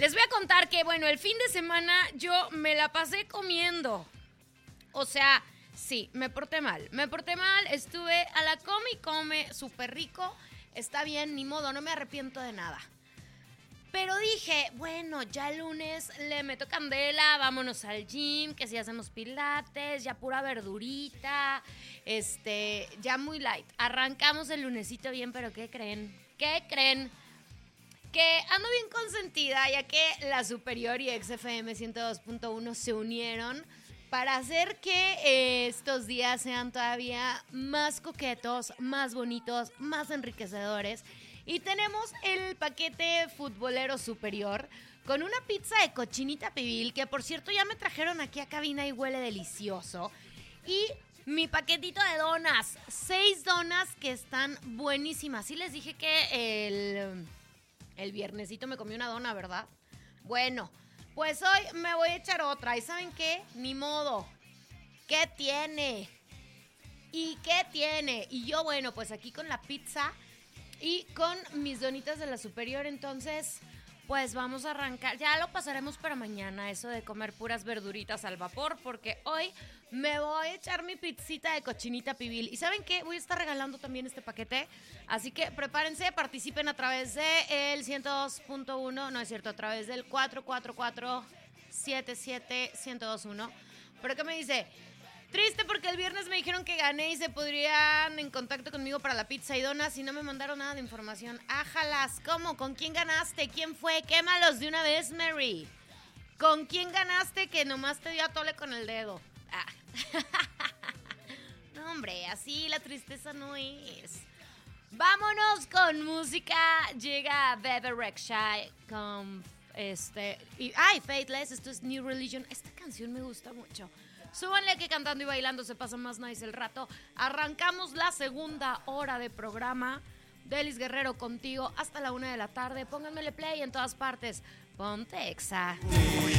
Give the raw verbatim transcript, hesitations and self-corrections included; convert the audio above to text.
Les voy a contar que, bueno, el fin de semana yo me la pasé comiendo. O sea, sí, me porté mal. Me porté mal, estuve a la come y come, súper rico. Está bien, ni modo, no me arrepiento de nada. Pero dije, bueno, ya el lunes le meto candela, vámonos al gym, que si hacemos pilates, ya pura verdurita, este, ya muy light. Arrancamos el lunesito bien, pero ¿qué creen? ¿Qué creen? Que ando bien consentida, ya que La Superior y X F M ciento dos punto uno se unieron para hacer que eh, estos días sean todavía más coquetos, más bonitos, más enriquecedores. Y tenemos el paquete futbolero superior con una pizza de cochinita pibil, que por cierto ya me trajeron aquí a cabina y huele delicioso. Y mi paquetito de donas, seis donas que están buenísimas. Sí les dije que el, el viernesito me comí una dona, ¿verdad? Bueno, pues hoy me voy a echar otra. ¿Y saben qué? Ni modo. ¿Qué tiene? ¿Y qué tiene? Y yo, bueno, pues aquí con la pizza y con mis donitas de La Superior, entonces, pues vamos a arrancar. Ya lo pasaremos para mañana, eso de comer puras verduritas al vapor, porque hoy me voy a echar mi pizzita de cochinita pibil. ¿Y saben qué? Voy a estar regalando también este paquete, así que prepárense, participen a través del ciento dos punto uno, no es cierto, a través del cuatro cuatro cuatro, siete siete, uno cero dos uno. ¿Pero qué me dice? Triste porque el viernes me dijeron que gané y se podrían en contacto conmigo para la pizza y donas y no me mandaron nada de información. Ájalas, ¿cómo? ¿Con quién ganaste? ¿Quién fue? Quémalos de una vez, Mary. ¿Con quién ganaste que nomás te dio a tole con el dedo? Ah. No, hombre, así la tristeza no es. Vámonos con música. Llega Bebe Rexha con este... Y, ay, Faithless, esto es New Religion. Esta canción me gusta mucho. Súbanle que cantando y bailando se pasa más nice el rato. Arrancamos la segunda hora de programa. Delis Guerrero contigo hasta la una de la tarde. Pónganmele play en todas partes. Ponte Exa.